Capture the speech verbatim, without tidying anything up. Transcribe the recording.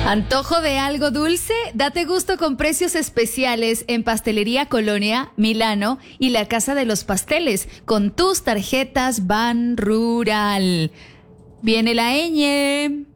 ¿Antojo de algo dulce? Date gusto con precios especiales en Pastelería Colonia, Milano y la Casa de los Pasteles con tus tarjetas Ban Rural. Viene la ñ.